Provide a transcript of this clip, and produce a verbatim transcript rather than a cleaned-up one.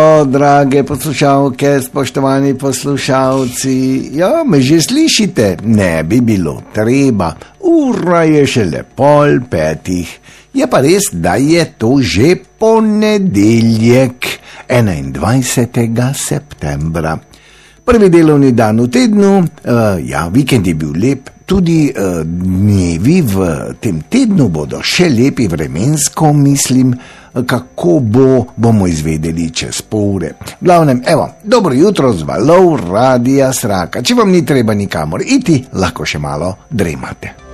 O, drage poslušalke, spoštovani poslušalci, ja, me že slišite? Ne bi bilo treba, ura je šele pol petih. Je pa res, da je to že ponedeljek, enaindvajsetega septembra. Prvi delovni dan v tednu, uh, ja, vikend je bil lep, tudi uh, dnevi v tem tednu bodo še lepi vremensko, mislim, kako bo, bomo izvedeli čez pol ure. V glavnem, evo, dobro jutro z valov Radia Sraka. Če vam ni treba nikamor iti, lahko še malo dremate.